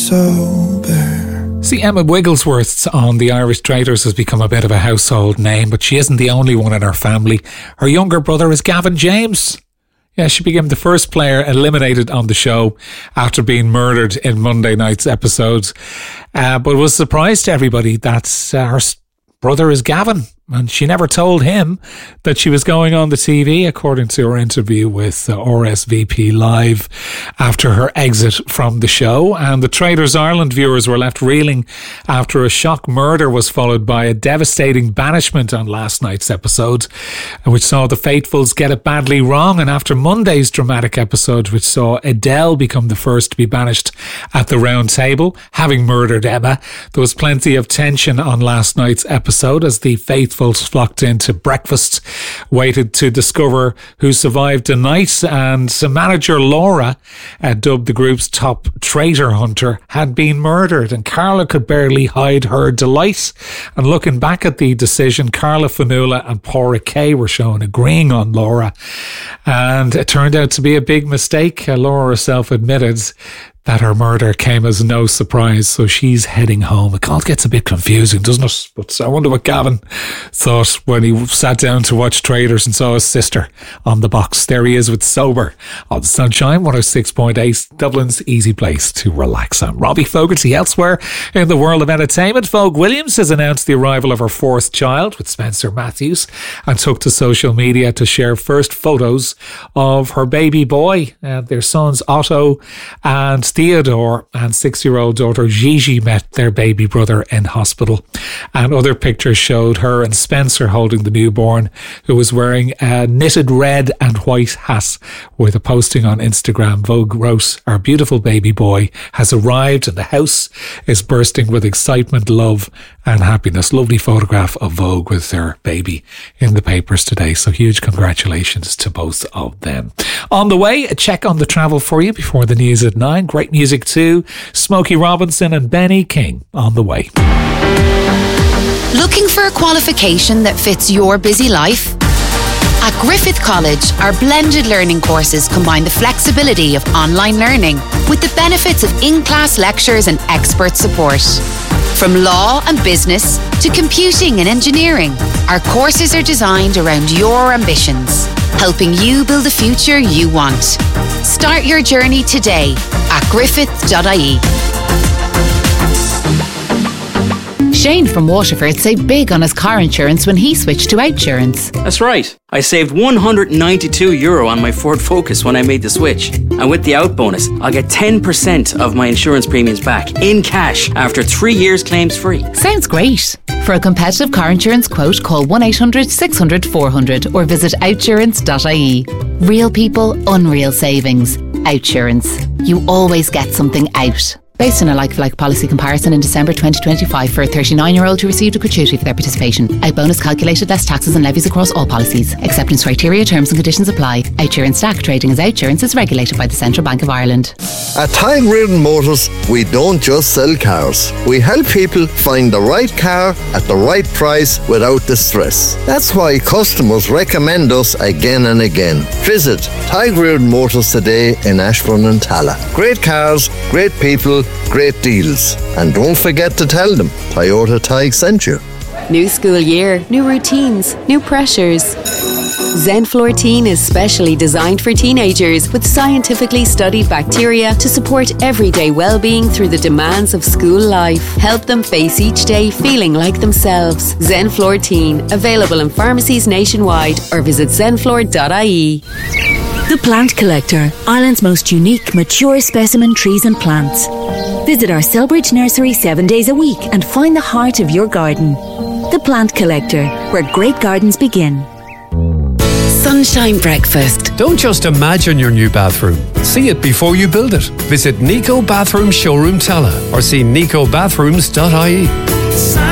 sober. See, Emma Wigglesworth on The Irish Traitors has become a bit of a household name, but she isn't the only one in her family. Her younger brother is Gavin James. Yeah, she became the first player eliminated on the show after being murdered in Monday night's episodes. But it was a surprise to everybody that her brother is Gavin. And she never told him that she was going on the TV, according to her interview with RSVP Live after her exit from the show. And the Traitors Ireland viewers were left reeling after a shock murder was followed by a devastating banishment on last night's episode, which saw the faithfuls get it badly wrong. And after Monday's dramatic episode, which saw Adele become the first to be banished at the round table, having murdered Emma, there was plenty of tension on last night's episode as the faithfuls flocked into breakfast, waited to discover who survived the night, and manager Laura, dubbed the group's top traitor hunter, had been murdered, and Carla could barely hide her delight. And looking back at the decision, Carla Fanula and Pádraig Kay were shown agreeing on Laura, and it turned out to be a big mistake. Laura herself admitted that her murder came as no surprise, so she's heading home. It all gets a bit confusing, doesn't it? But I wonder what Gavin thought when he sat down to watch Traitors and saw his sister on the box. There he is with Sober on Sunshine 106.8, Dublin's easy place to relax. I'm Robbie Fogarty. Elsewhere in the world of entertainment, Vogue Williams has announced the arrival of her fourth child with Spencer Matthews and took to social media to share first photos of her baby boy. Their sons Otto and Theodore and 6-year-old daughter Gigi met their baby brother in hospital. And other pictures showed her and Spencer holding the newborn, who was wearing a knitted red and white hat. With a posting on Instagram, Vogue wrote, "Our beautiful baby boy has arrived and the house is bursting with excitement, love and happiness." Lovely photograph of Vogue with their baby in the papers today. So huge congratulations to both of them. On the way, a check on the travel for you before the news at 9. Great music too. Smokey Robinson and Benny King on the way. Looking for a qualification that fits your busy life? At Griffith College, our blended learning courses combine the flexibility of online learning with the benefits of in-class lectures and expert support. From law and business to computing and engineering, our courses are designed around your ambitions, helping you build the future you want. Start your journey today at griffith.ie. Shane from Waterford saved big on his car insurance when he switched to Outsurance. That's right. I saved €192 on my Ford Focus when I made the switch. And with the out bonus, I'll get 10% of my insurance premiums back in cash after 3 years claims free. Sounds great. For a competitive car insurance quote, call 1-800 600 400 or visit outsurance.ie. Real people, unreal savings. Outsurance. You always get something out. Based on a like-for-like policy comparison in December 2025 for a 39-year-old who received a gratuity for their participation. Out bonus calculated less taxes and levies across all policies. Acceptance criteria, terms and conditions apply. Outsurance Stack trading as Outsurance is regulated by the Central Bank of Ireland. At Tide Reardon Motors, we don't just sell cars. We help people find the right car at the right price without the stress. That's why customers recommend us again and again. Visit Tide Reardon Motors today in Ashbourne and Tala. Great cars, great people, great deals. And don't forget to tell them Toyota Tig sent you. New school year, new routines, new pressures. Zenflortine is specially designed for teenagers with scientifically studied bacteria to support everyday well-being through the demands of school life. Help them face each day feeling like themselves. Zenflortine, available in pharmacies nationwide or visit zenflor.ie. The Plant Collector, Ireland's most unique, mature specimen trees and plants. Visit our Selbridge nursery 7 days a week and find the heart of your garden. The Plant Collector, where great gardens begin. Sunshine Breakfast. Don't just imagine your new bathroom. See it before you build it. Visit Nico Bathroom Showroom Tala or see nicobathrooms.ie.